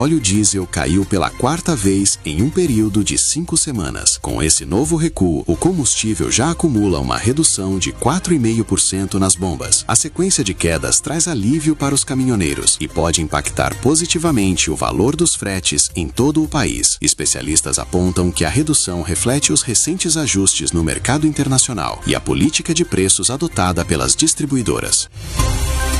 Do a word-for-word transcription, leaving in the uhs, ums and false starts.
óleo diesel caiu pela quarta vez em um período de cinco semanas. Com esse novo recuo, o combustível já acumula uma redução de quatro vírgula cinco por cento nas bombas. A sequência de quedas traz alívio para os caminhoneiros e pode impactar positivamente o valor dos fretes em todo o país. Especialistas apontam que a redução reflete os recentes ajustes no mercado internacional e a política de preços adotada pelas distribuidoras.